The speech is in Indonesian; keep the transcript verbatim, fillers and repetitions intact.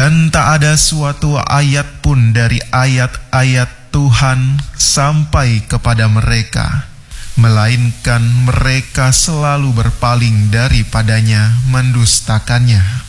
Dan tak ada suatu ayat pun dari ayat-ayat Tuhan sampai kepada mereka, melainkan mereka selalu berpaling daripadanya, mendustakannya.